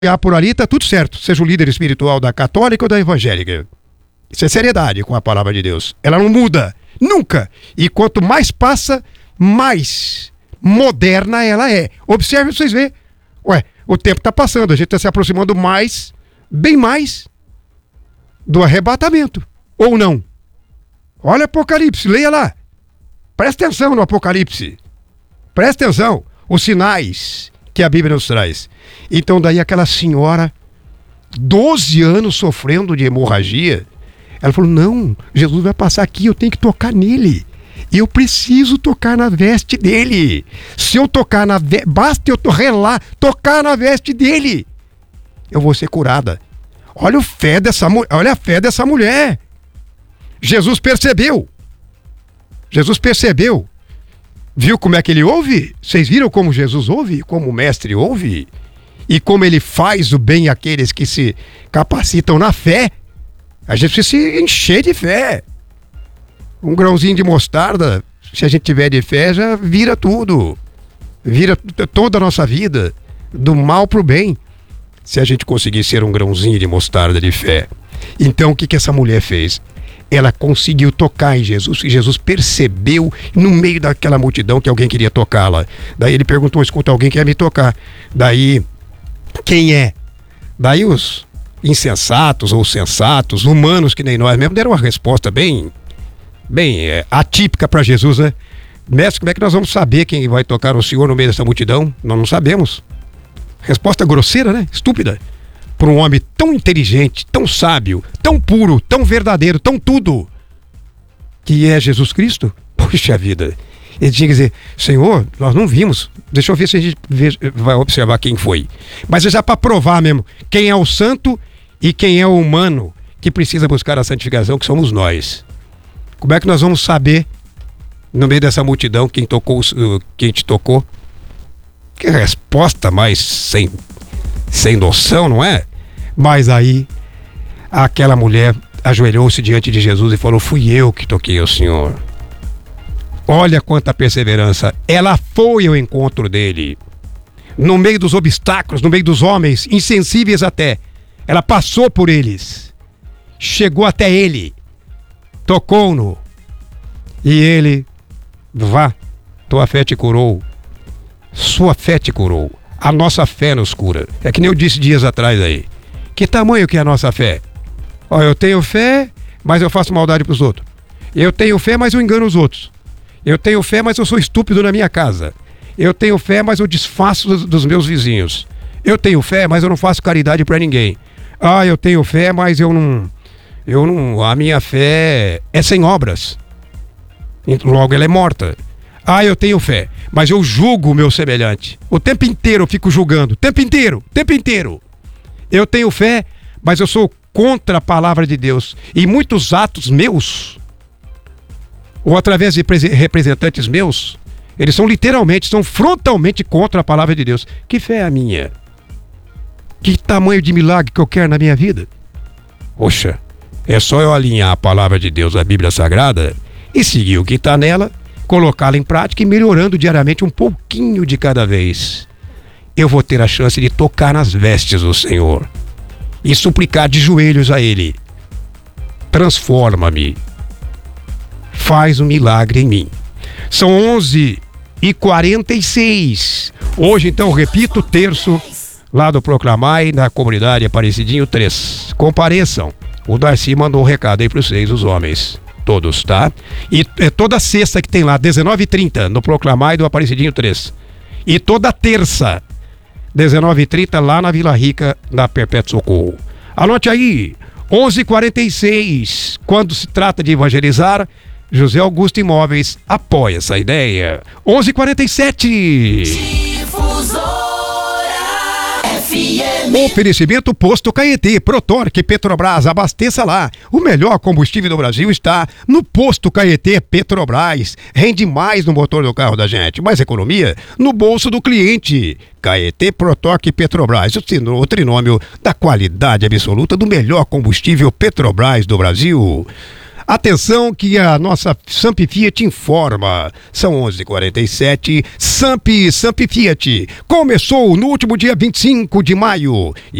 por ali, tá tudo certo. Seja o líder espiritual da católica ou da evangélica. Isso é seriedade com a palavra de Deus. Ela não muda, nunca. E quanto mais passa, mais moderna ela é. Observe pra vocês verem. Ué, o tempo está passando, a gente está se aproximando mais, bem mais, do arrebatamento. Ou não? Olha Apocalipse, leia lá. Presta atenção no Apocalipse. Presta atenção. Os sinais que a Bíblia nos traz. Então daí aquela senhora, 12 anos sofrendo de hemorragia, ela falou, não, Jesus vai passar aqui, eu tenho que tocar nele. Eu preciso tocar na veste dele. Se eu tocar na veste, basta eu relar, tocar na veste dele, eu vou ser curada. Olha a fé dessa mulher. Jesus percebeu. Viu como é que ele ouve? Vocês viram como Jesus ouve? Como o mestre ouve? E como ele faz o bem àqueles que se capacitam na fé? A gente precisa se encher de fé. Um grãozinho de mostarda, se a gente tiver de fé, já vira tudo. Vira toda a nossa vida, do mal para o bem, se a gente conseguir ser um grãozinho de mostarda de fé. Então o que essa mulher fez? Ela conseguiu tocar em Jesus, e Jesus percebeu no meio daquela multidão que alguém queria tocá-la. Daí ele perguntou, escuta, alguém quer me tocar? Daí, quem é? Daí os insensatos ou sensatos, humanos que nem nós mesmo, deram uma resposta bem atípica para Jesus, né? Mestre, como é que nós vamos saber quem vai tocar o Senhor no meio dessa multidão? Nós não sabemos. Resposta grosseira, né? Estúpida. Para um homem tão inteligente, tão sábio, tão puro, tão verdadeiro, tão tudo, que é Jesus Cristo. Poxa vida. Ele tinha que dizer, Senhor, nós não vimos. Deixa eu ver se a gente vai observar quem foi. Mas é já para provar mesmo, quem é o santo e quem é o humano que precisa buscar a santificação, que somos nós. Como é que nós vamos saber, no meio dessa multidão, quem te tocou? Que resposta mais sem noção, não é? Mas aí, aquela mulher ajoelhou-se diante de Jesus e falou, fui eu que toquei o Senhor. Olha quanta perseverança. Ela foi ao encontro dele. No meio dos obstáculos, no meio dos homens, insensíveis até. Ela passou por eles. Chegou até ele. Tocou-no. E ele, vá, tua fé te curou. Sua fé te curou. A nossa fé nos cura. É que nem eu disse dias atrás aí. Que tamanho que é a nossa fé? Ó, eu tenho fé, mas eu faço maldade pros outros. Eu tenho fé, mas eu engano os outros. Eu tenho fé, mas eu sou estúpido na minha casa. Eu tenho fé, mas eu desfaço dos meus vizinhos. Eu tenho fé, mas eu não faço caridade para ninguém. Ah, eu tenho fé, mas eu não... A minha fé é sem obras. Logo ela é morta. Ah, eu tenho fé, mas eu julgo o meu semelhante. O tempo inteiro eu fico julgando. Tempo inteiro. Eu tenho fé, mas eu sou contra a palavra de Deus. E muitos atos meus, ou através de representantes meus, eles são frontalmente contra a palavra de Deus. Que fé é a minha? Que tamanho de milagre que eu quero na minha vida? Poxa, é só eu alinhar a palavra de Deus, a Bíblia Sagrada, e seguir o que está nela, colocá-la em prática e melhorando diariamente um pouquinho de cada vez. Eu vou ter a chance de tocar nas vestes do Senhor e suplicar de joelhos a Ele. Transforma-me. Faz um milagre em mim. São 11h46. Hoje, então, repito, terço, lá do Proclamai, na comunidade Aparecidinho 3. Compareçam. O Darcy mandou um recado aí para vocês, os homens. Todos, tá? E toda sexta que tem lá, 19h30, no Proclamai do Aparecidinho 3. E toda terça, 19h30, lá na Vila Rica, na Perpétuo Socorro. Anote aí, 11h46, quando se trata de evangelizar, José Augusto Imóveis apoia essa ideia. 11h47. Oferecimento Posto Caetê, Protorque, Petrobras, abasteça lá. O melhor combustível do Brasil está no Posto Caetê Petrobras. Rende mais no motor do carro da gente, mais economia no bolso do cliente. Caetê, Protorque, Petrobras, o trinômio da qualidade absoluta do melhor combustível Petrobras do Brasil. Atenção que a nossa Samp Fiat informa. São 11h47. Samp Fiat começou no último dia 25 de maio.